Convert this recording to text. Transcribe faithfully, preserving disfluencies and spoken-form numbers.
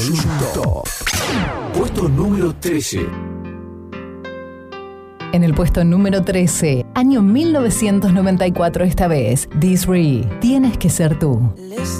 Top. Puesto número trece. En el puesto número trece, año mil novecientos noventa y cuatro esta vez, Disree, Tienes que ser tú. Listen.